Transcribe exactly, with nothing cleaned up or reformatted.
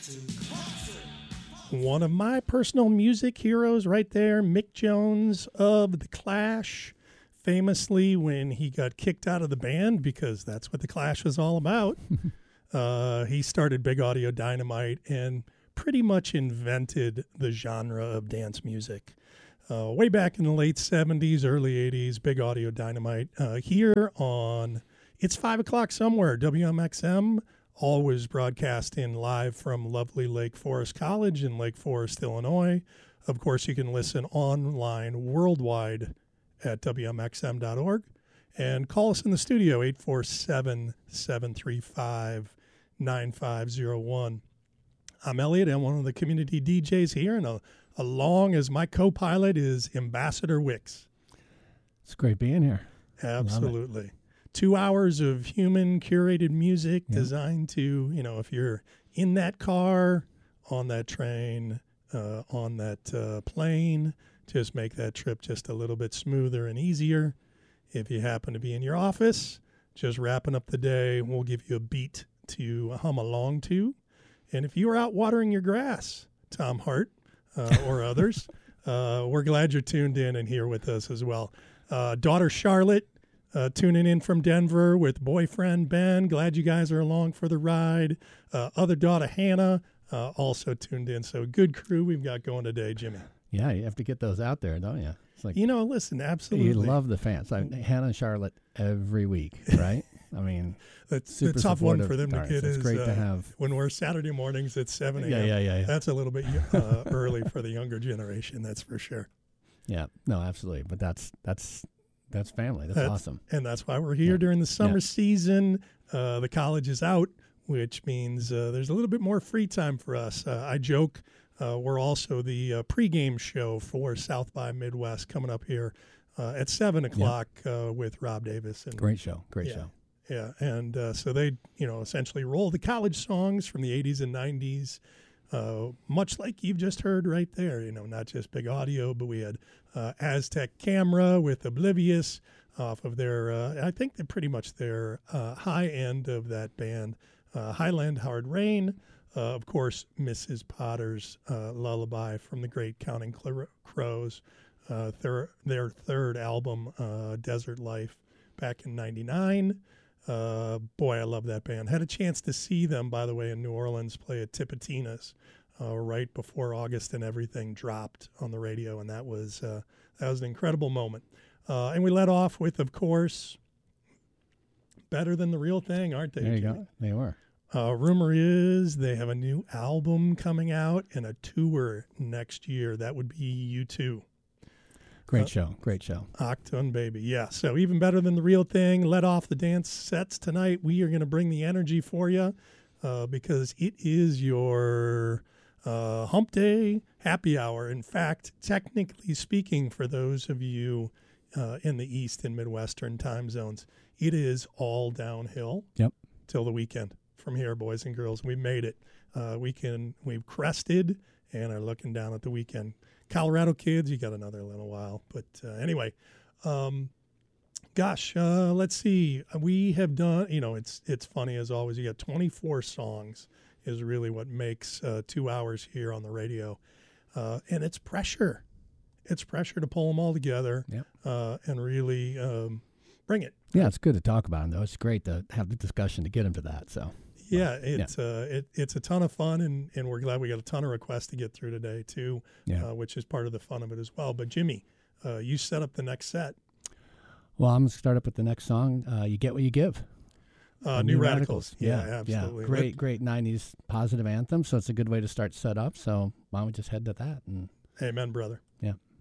One of my personal music heroes right there, Mick Jones of The Clash. Famously, when he got kicked out of the band, because that's what The Clash was all about, uh, he started Big Audio Dynamite and pretty much invented the genre of dance music. Uh, way back in the late seventies, early eighties, Big Audio Dynamite uh, here on It's five o'clock Somewhere, W M X M, always broadcasting live from lovely Lake Forest College in Lake Forest, Illinois. Of course, you can listen online worldwide at W M X M dot org and call us in the studio, eight four seven, seven three five, nine five zero one. I'm Elliot. I'm one of the community D Js here, and uh, along as my co-pilot is Ambassador Wicks. It's great being here. Absolutely. Two hours of human curated music yeah. designed to, you know, if you're in that car, on that train, uh, on that uh, plane, just make that trip just a little bit smoother and easier. If you happen to be in your office, just wrapping up the day, we'll give you a beat to hum along to. And if you are out watering your grass, Tom Hart uh, or others, uh, we're glad you're tuned in and here with us as well. Uh, daughter Charlotte, uh, tuning in from Denver with boyfriend Ben. Glad you guys are along for the ride. Uh, other daughter Hannah, uh, also tuned in. So good crew we've got going today, Jimmy. Yeah, you have to get those out there, don't you? It's like, you know, listen, absolutely. You love the fans. I, Hannah and Charlotte every week, right? I mean, that's the tough one for them to get. It's is great uh, to have when we're Saturday mornings at seven a.m. Yeah, yeah, yeah, yeah. That's a little bit uh, early for the younger generation. That's for sure. Yeah, no, absolutely. But that's that's that's family. That's, that's awesome. And that's why we're here yeah. during the summer yeah. season. Uh, the college is out, which means uh, there's a little bit more free time for us. Uh, I joke. Uh, we're also the uh, pregame show for South by Midwest coming up here uh, at seven o'clock yep. uh, with Rob Davis. And, great show, great yeah, show. Yeah, and uh, so they, you know, essentially roll the college songs from the eighties and nineties, uh, much like you've just heard right there. You know, not just Big Audio, but we had uh, Aztec Camera with Oblivious off of their, uh, I think they're pretty much their uh, high end of that band. Uh, Highland Hard Rain. Uh, of course, Missus Potter's uh, Lullaby from the great Counting Crows, uh, thir- their third album, uh, Desert Life, back in ninety-nine. Uh, boy, I love that band. Had a chance to see them, by the way, in New Orleans, play at Tipitina's uh, right before August and Everything dropped on the radio, and that was uh, that was an incredible moment. Uh, and we let off with, of course, Better Than the Real Thing, aren't they? There you Jimmy? go. They were. Uh, rumor is they have a new album coming out and a tour next year. That would be U two. Great uh, show. Great show. Achtung Baby. Yeah. So even Better Than the Real Thing. Let off the dance sets tonight. We are going to bring the energy for you uh, because it is your uh, hump day happy hour. In fact, technically speaking, for those of you uh, in the East and Midwestern time zones, it is all downhill yep. till the weekend. From here, boys and girls, we made it. Uh, we can, we've crested and are looking down at the weekend. Colorado kids, you got another little while. But uh, anyway, um, gosh, uh, let's see. We have done, you know, it's it's funny as always. You got twenty-four songs is really what makes uh, two hours here on the radio. Uh, and it's pressure. It's pressure to pull them all together yep. uh, and really um, bring it. Yeah, it's good to talk about them, though. It's great to have the discussion to get them to that, so. Yeah, it's yeah. Uh, it, it's a ton of fun, and, and we're glad we got a ton of requests to get through today, too, yeah. uh, which is part of the fun of it as well. But, Jimmy, uh, you set up the next set. Well, I'm going to start up with the next song, uh, You Get What You Give. Uh, New, New Radicals. Radicals. Yeah, yeah, absolutely. Yeah. Great, great nineties positive anthem, so it's a good way to start set up. So why don't we just head to that? And amen, brother. Yeah.